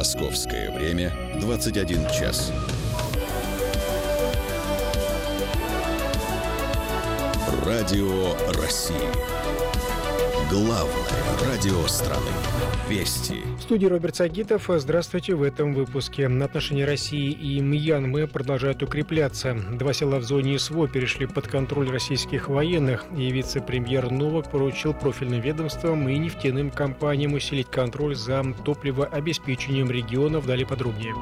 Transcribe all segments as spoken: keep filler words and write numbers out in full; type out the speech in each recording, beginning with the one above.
Московское время двадцать один час. Радио России. Главное радио страны. Вести. В студии Роберт Сагитов. Здравствуйте. В этом выпуске. Отношения России и Мьянмы продолжают укрепляться. Два села в зоне СВО перешли под контроль российских военных, и вице-премьер Новак поручил профильным ведомствам и нефтяным компаниям усилить контроль за топливообеспечением регионов. Далее подробнее.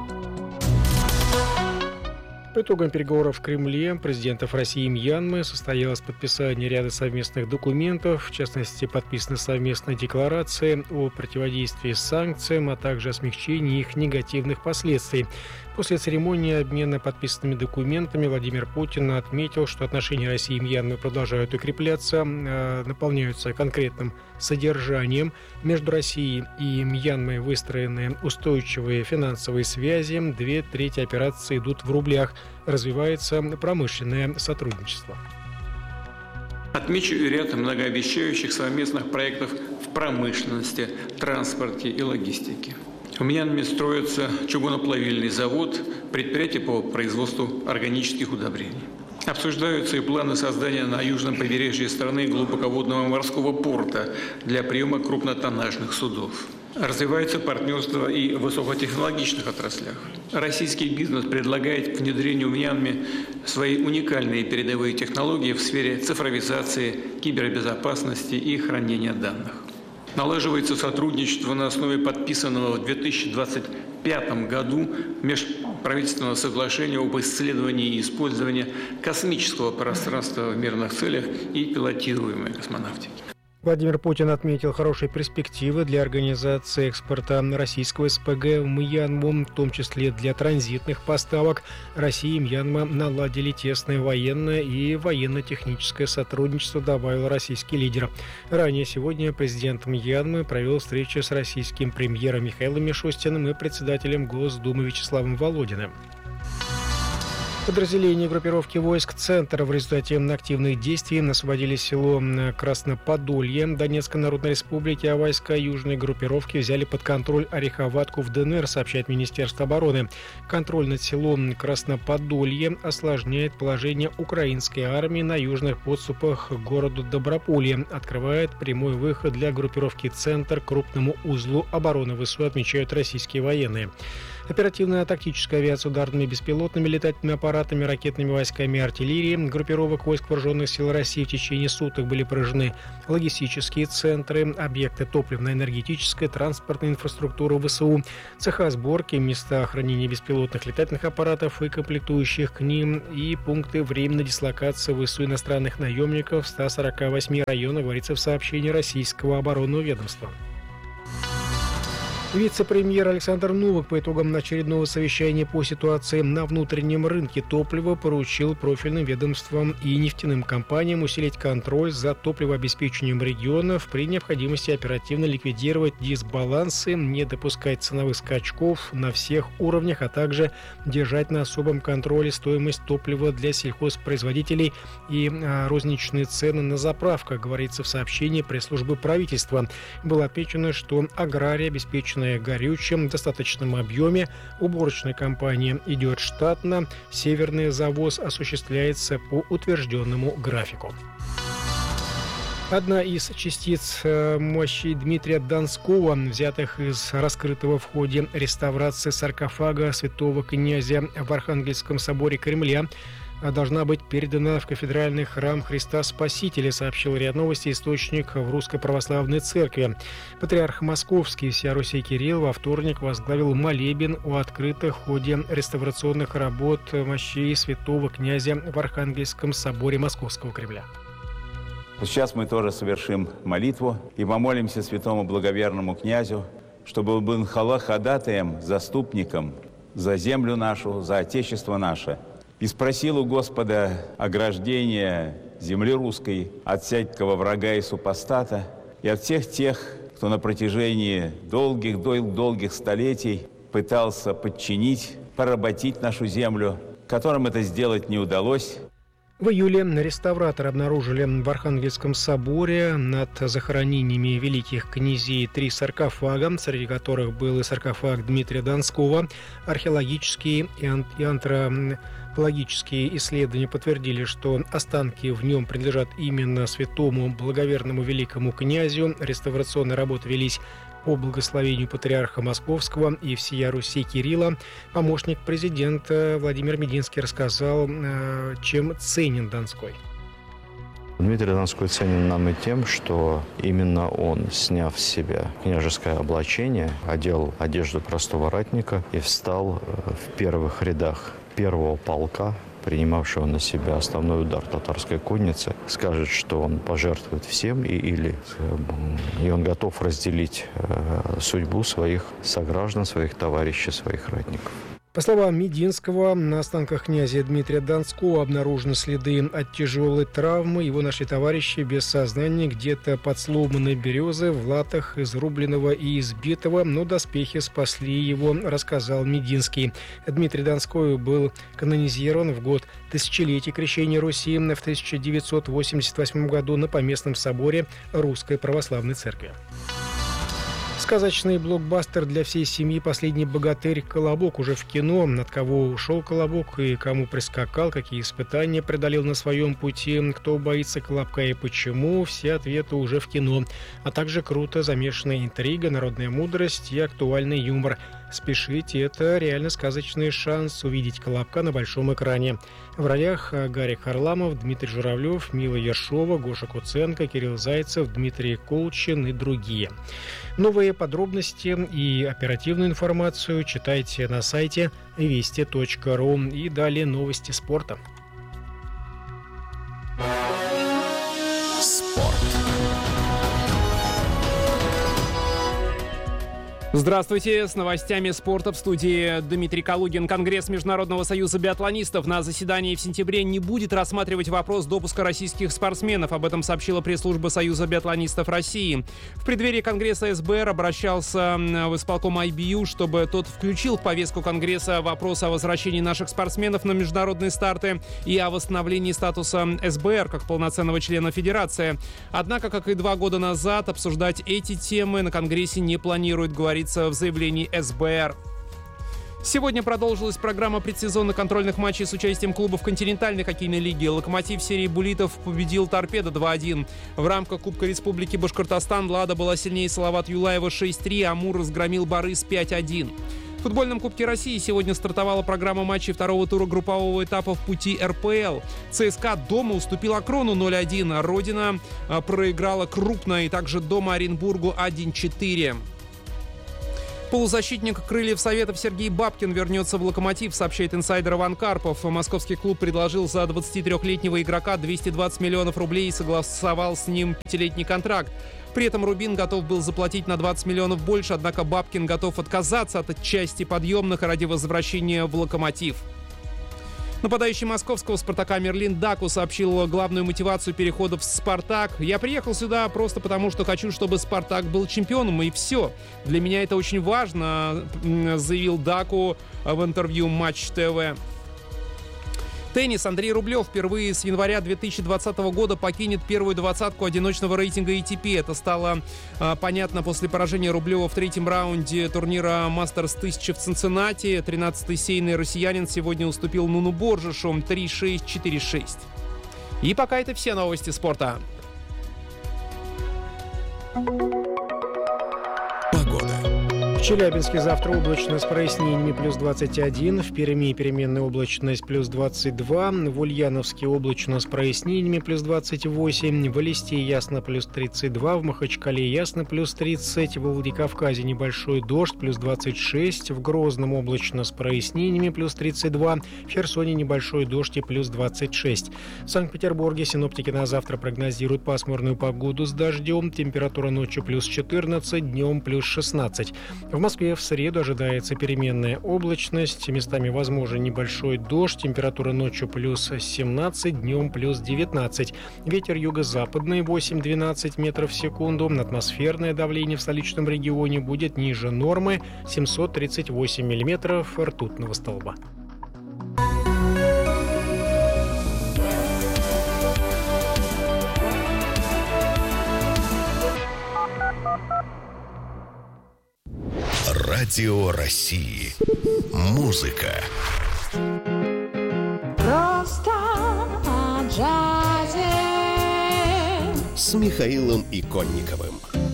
По итогам переговоров в Кремле президентов России и Мьянмы состоялось подписание ряда совместных документов, в частности, подписана совместная декларация о противодействии санкциям, а также о смягчении их негативных последствий. После церемонии обмена подписанными документами Владимир Путин отметил, что отношения России и Мьянмы продолжают укрепляться, наполняются конкретным содержанием. Между Россией и Мьянмой выстроены устойчивые финансовые связи, две трети операций идут в рублях, развивается промышленное сотрудничество. Отмечу ряд многообещающих совместных проектов в промышленности, транспорте и логистике. В Мьянме строится чугуноплавильный завод, предприятие по производству органических удобрений. Обсуждаются и планы создания на южном побережье страны глубоководного морского порта для приема крупнотоннажных судов. Развивается партнерство и в высокотехнологичных отраслях. Российский бизнес предлагает к внедрению в Мьянме свои уникальные передовые технологии в сфере цифровизации, кибербезопасности и хранения данных. Налаживается сотрудничество на основе подписанного в две тысячи двадцать пятом году межправительственного соглашения об исследовании и использовании космического пространства в мирных целях и пилотируемой космонавтики. Владимир Путин отметил хорошие перспективы для организации экспорта российского СПГ в Мьянму, в том числе для транзитных поставок. Россия и Мьянма наладили тесное военное и военно-техническое сотрудничество, добавил российский лидер. Ранее сегодня президент Мьянмы провел встречу с российским премьером Михаилом Мишустиным и председателем Госдумы Вячеславом Володиным. Подразделения группировки войск «Центр» в результате активных действий освободили село Красноподолье Донецкой Народной Республики, а войска южной группировки взяли под контроль Ореховатку в ДНР, сообщает Министерство обороны. Контроль над селом Красноподолье осложняет положение украинской армии на южных подступах к городу Доброполье, открывает прямой выход для группировки «Центр» к крупному узлу обороны ВСУ, отмечают российские военные. Оперативная тактическая авиация ударными беспилотными летательными аппаратами, ракетными войсками и артиллерией группировок войск вооруженных сил России в течение суток были поражены логистические центры, объекты топливно-энергетической, транспортной инфраструктуры ВСУ, цеха сборки, места хранения беспилотных летательных аппаратов и комплектующих к ним, и пункты временной дислокации ВСУ иностранных наемников в ста сорока восьми районах, говорится в сообщении российского оборонного ведомства. Вице-премьер Александр Новак по итогам очередного совещания по ситуации на внутреннем рынке топлива поручил профильным ведомствам и нефтяным компаниям усилить контроль за топливообеспечением регионов, при необходимости оперативно ликвидировать дисбалансы, не допускать ценовых скачков на всех уровнях, а также держать на особом контроле стоимость топлива для сельхозпроизводителей и розничные цены на заправках, говорится в сообщении пресс-службы правительства. Было отмечено, что аграрии обеспечены горючим в достаточном объеме, уборочная кампания идет штатно, северный завоз осуществляется по утвержденному графику. Одна из частиц мощей Дмитрия Донского, взятых из раскрытого в ходе реставрации саркофага святого князя в Архангельском соборе Кремля, должна быть передана в кафедральный храм Христа Спасителя, сообщил РИА Новости источник в Русской Православной Церкви. Патриарх Московский всея Руси Кирилл во вторник возглавил молебен о открытых в ходе реставрационных работ мощей святого князя в Архангельском соборе Московского Кремля. Сейчас мы тоже совершим молитву и помолимся святому благоверному князю, чтобы он был ходатаем, заступником за землю нашу, за Отечество наше. И спросил у Господа ограждения земли русской от всякого врага и супостата, и от всех тех, кто на протяжении долгих-долгих столетий пытался подчинить, поработить нашу землю, которым это сделать не удалось. В июле реставраторы обнаружили в Архангельском соборе над захоронениями великих князей три саркофага, среди которых был и саркофаг Дмитрия Донского. Археологические и антропологические исследования подтвердили, что останки в нем принадлежат именно святому благоверному великому князю. Реставрационные работы велись по благословению патриарха Московского и всея Руси Кирилла. Помощник президента Владимир Мединский рассказал, чем ценен Донской. Дмитрий Донской ценен нам и тем, что именно он, сняв с себя княжеское облачение, одел одежду простого ратника и встал в первых рядах первого полка, принимавшего на себя основной удар татарской конницы, скажет, что он пожертвует всем и, или и он готов разделить э, судьбу своих сограждан, своих товарищей, своих ратников. По словам Мединского, на останках князя Дмитрия Донского обнаружены следы от тяжелой травмы. Его нашли товарищи без сознания где-то под сломанной березы, в латах изрубленного и избитого, но доспехи спасли его, рассказал Мединский. Дмитрий Донской был канонизирован в год тысячелетия крещения Руси в тысяча девятьсот восемьдесят восьмом году на Поместном соборе Русской Православной Церкви. Сказочный блокбастер для всей семьи «Последний богатырь» «Колобок» уже в кино. От кого ушел Колобок и кому прискакал, какие испытания преодолел на своем пути, кто боится Колобка и почему, все ответы уже в кино. А также круто замешанная интрига, народная мудрость и актуальный юмор. Спешите, это реально сказочный шанс увидеть Колобка на большом экране. В ролях Гарик Харламов, Дмитрий Журавлев, Мила Ершова, Гоша Куценко, Кирилл Зайцев, Дмитрий Колчин и другие. Новые подробности и оперативную информацию читайте на сайте вести точка ру. И далее новости спорта. Спорт. Здравствуйте! С новостями спорта в студии Дмитрий Калугин. Конгресс Международного союза биатлонистов на заседании в сентябре не будет рассматривать вопрос допуска российских спортсменов. Об этом сообщила пресс-служба Союза биатлонистов России. В преддверии Конгресса эс бэ эр обращался в исполком ай би ю, чтобы тот включил в повестку Конгресса вопрос о возвращении наших спортсменов на международные старты и о восстановлении статуса эс бэ эр как полноценного члена федерации. Однако, как и два года назад, обсуждать эти темы на Конгрессе не планирует, говорить в заявлении эс бэ эр. Сегодня продолжилась программа предсезонных контрольных матчей с участием клубов континентальной хоккейной лиги. «Локомотив» серии буллитов победил «Торпедо» два один. В рамках Кубка Республики Башкортостан «Лада» была сильнее «Салават Юлаева» шесть три, а «Амур» разгромил «Барыс» пять один. В футбольном Кубке России сегодня стартовала программа матчей второго тура группового этапа в пути эр пэ эл. ЦСКА дома уступил «Акрону» ноль один, а «Родина» проиграла крупно и также дома Оренбургу один четыре. Полузащитник крыльев Советов Сергей Бабкин вернется в «Локомотив», сообщает инсайдер Иван Карпов. Московский клуб предложил за двадцатитрёхлетнего игрока двести двадцать миллионов рублей и согласовал с ним пятилетний контракт. При этом Рубин готов был заплатить на двадцать миллионов больше, однако Бабкин готов отказаться от части подъемных ради возвращения в «Локомотив». Нападающий московского «Спартака» Мерлин Даку сообщил главную мотивацию перехода в «Спартак». «Я приехал сюда просто потому, что хочу, чтобы «Спартак» был чемпионом, и все. Для меня это очень важно», — заявил Даку в интервью «Матч ТВ». Теннис. Андрей Рублев впервые с января две тысячи двадцатого года покинет первую двадцатку одиночного рейтинга эй ти пи. Это стало а, понятно после поражения Рублева в третьем раунде турнира «Мастерс тысяча» в Цинциннати. тринадцатый сейный россиянин сегодня уступил Нуну Боржишу три шесть четыре шесть. И пока это все новости спорта. В Челябинске завтра облачно с прояснениями плюс двадцать один, в Перми переменная облачность плюс двадцать два, в Ульяновске облачно с прояснениями плюс двадцать восемь, в Элисте ясно плюс тридцать два, в Махачкале ясно плюс тридцать, в Владикавказе небольшой дождь плюс двадцать шесть, в Грозном облачно с прояснениями плюс тридцать два, в Херсоне небольшой дождь и плюс двадцать шесть. В Санкт-Петербурге синоптики на завтра прогнозируют пасмурную погоду с дождем, температура ночью плюс четырнадцать, днем плюс шестнадцать. В Москве в среду ожидается переменная облачность, местами возможен небольшой дождь, температура ночью плюс семнадцать, днем плюс девятнадцать. Ветер юго-западный восемь-двенадцать метров в секунду, атмосферное давление в столичном регионе будет ниже нормы семьсот тридцать восемь миллиметров ртутного столба. Радио России. Музыка. Просто о джазе. С Михаилом Иконниковым.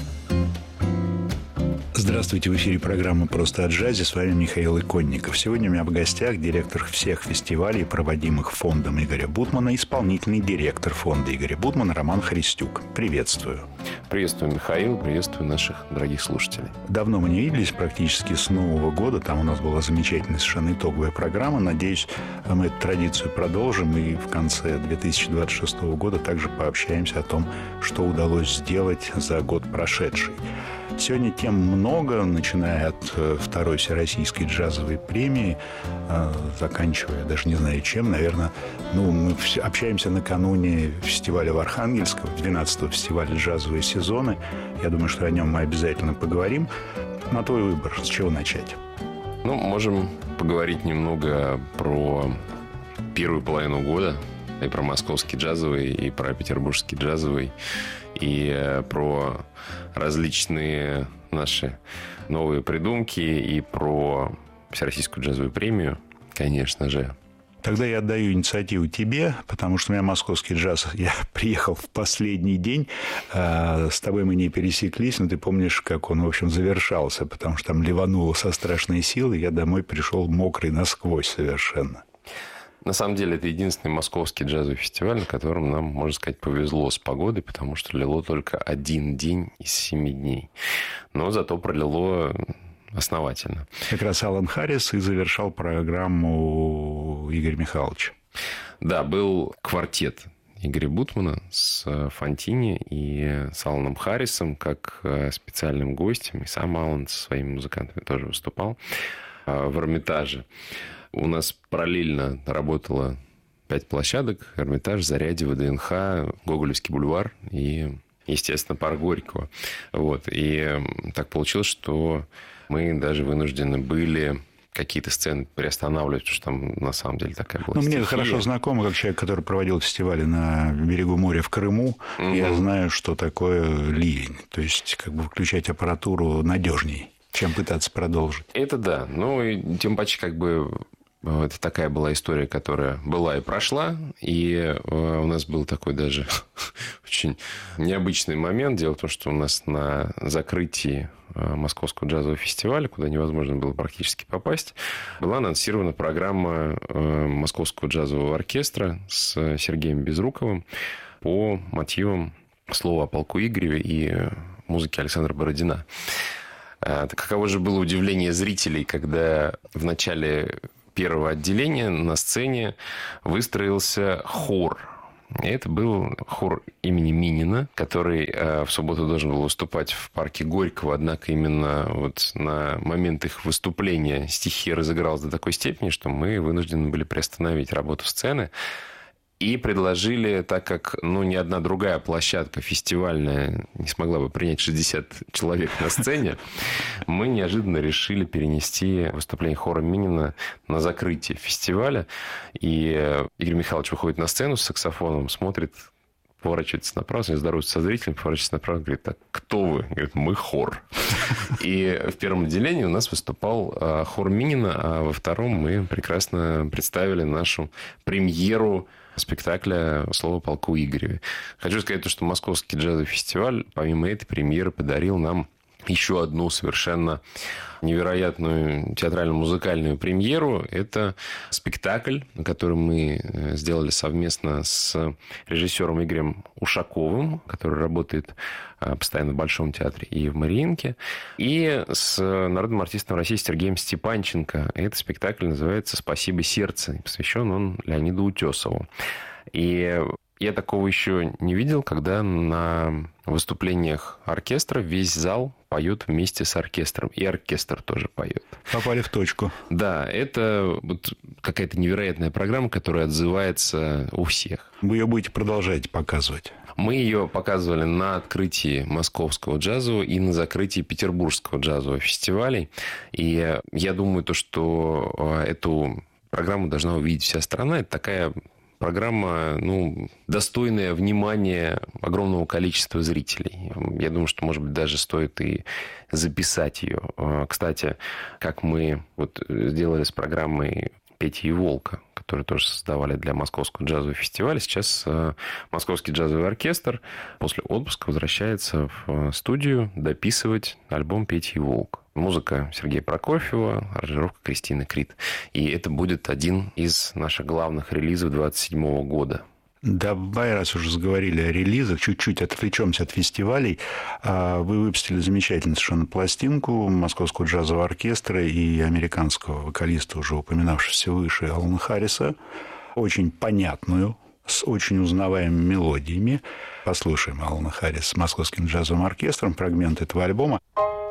Здравствуйте, в эфире программа «Просто о джазе». С вами Михаил Иконников. Сегодня у меня в гостях директор всех фестивалей, проводимых фондом Игоря Бутмана, исполнительный директор фонда Игоря Бутмана Роман Христюк. Приветствую. Приветствую, Михаил, приветствую наших дорогих слушателей. Давно мы не виделись, практически с Нового года. Там у нас была замечательная совершенно итоговая программа. Надеюсь, мы эту традицию продолжим и в конце две тысячи двадцать шестого года также пообщаемся о том, что удалось сделать за год прошедший. Сегодня тем много, начиная от второй всероссийской джазовой премии, заканчивая, даже не знаю чем, наверное, ну, мы общаемся накануне фестиваля в Архангельском, двенадцатого фестиваля «Джазовые сезоны». Я думаю, что о нем мы обязательно поговорим. На твой выбор, с чего начать? Ну, можем поговорить немного про первую половину года, и про московский джазовый, и про петербургский джазовый, и про различные наши новые придумки, и про Всероссийскую джазовую премию, конечно же. Тогда я отдаю инициативу тебе, потому что у меня московский джаз, я приехал в последний день, а с тобой мы не пересеклись, но ты помнишь, как он, в общем, завершался, потому что там ливануло со страшной силой, я домой пришел мокрый насквозь совершенно. На самом деле, это единственный московский джазовый фестиваль, на котором нам, можно сказать, повезло с погодой, потому что лило только один день из семи дней. Но зато пролило основательно. Как раз Алан Харрис и завершал программу Игоря Михайловича. Да, был квартет Игоря Бутмана с Фонтини и с Аланом Харрисом как специальным гостем. И сам Алан со своими музыкантами тоже выступал в Эрмитаже. У нас параллельно работало пять площадок: Эрмитаж, Зарядье, ВДНХ, Гоголевский бульвар и, естественно, парк Горького. Вот. И так получилось, что мы даже вынуждены были какие-то сцены приостанавливать, потому что там на самом деле такая была ну, стихия. Мне хорошо знакомо, как человек, который проводил фестивали на берегу моря в Крыму. Угу. Я знаю, что такое ливень. То есть, как бы включать аппаратуру надежней, чем пытаться продолжить. Это да. Ну, и тем паче, как бы, это такая была история, которая была и прошла. И у нас был такой даже очень необычный момент. Дело в том, что у нас на закрытии Московского джазового фестиваля, куда невозможно было практически попасть, была анонсирована программа Московского джазового оркестра с Сергеем Безруковым по мотивам слова о полку Игореве и музыки Александра Бородина. Каково же было удивление зрителей, когда в начале первого отделения на сцене выстроился хор. И это был хор имени Минина, который в субботу должен был выступать в парке Горького. Однако именно вот на момент их выступления стихия разыгралась до такой степени, что мы вынуждены были приостановить работу сцены. И предложили, так как ну, ни одна другая площадка фестивальная не смогла бы принять шестьдесят человек на сцене, мы неожиданно решили перенести выступление хора Минина на закрытие фестиваля. И Игорь Михайлович выходит на сцену с саксофоном, смотрит, поворачивается направо, здоровается со зрителем, поворачивается направо, говорит: так, кто вы? Говорит: мы хор. И в первом отделении у нас выступал хор Минина, а во втором мы прекрасно представили нашу премьеру спектакля «Слово полку Игореве». Хочу сказать, что Московский джазовый фестиваль, помимо этой премьеры, подарил нам еще одну совершенно невероятную театрально-музыкальную премьеру. Это спектакль, который мы сделали совместно с режиссером Игорем Ушаковым, который работает постоянно в Большом театре и в Мариинке, и с народным артистом России Сергеем Степанченко. Этот спектакль называется «Спасибо, сердце», и посвящен он Леониду Утесову. И я такого еще не видел, когда на выступлениях оркестра весь зал поет вместе с оркестром. И оркестр тоже поет. Попали в точку. Да, это вот какая-то невероятная программа, которая отзывается у всех. Вы ее будете продолжать показывать? Мы ее показывали на открытии Московского джазового и на закрытии Петербургского джазового фестивалей. И я думаю, то, что эту программу должна увидеть вся страна. Это такая Программа, ну, достойная внимания огромного количества зрителей. Я думаю, что, может быть, даже стоит и записать ее. Кстати, как мы вот сделали с программой «Петя и Волка», которые тоже создавали для Московского джазового фестиваля. Сейчас Московский джазовый оркестр после отпуска возвращается в студию дописывать альбом «Петя и Волк». Музыка Сергея Прокофьева, аранжировка Кристины Крид. И это будет один из наших главных релизов двадцать седьмого года. Давай, раз уже заговорили о релизах, чуть-чуть отвлечемся от фестивалей. Вы выпустили замечательную совершенно пластинку Московского джазового оркестра и американского вокалиста, уже упоминавшегося выше, Алана Харриса. Очень понятную, с очень узнаваемыми мелодиями. Послушаем Алана Харриса с Московским джазовым оркестром, фрагмент этого альбома.